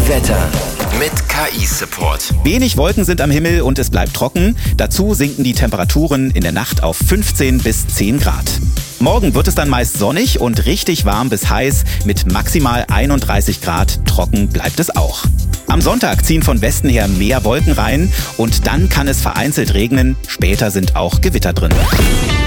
Wetter mit KI-Support. Wenig Wolken sind am Himmel und es bleibt trocken. Dazu sinken die Temperaturen in der Nacht auf 15 bis 10 Grad. Morgen wird es dann meist sonnig und richtig warm bis heiß. Mit maximal 31 Grad trocken bleibt es auch. Am Sonntag ziehen von Westen her mehr Wolken rein und dann kann es vereinzelt regnen. Später sind auch Gewitter drin.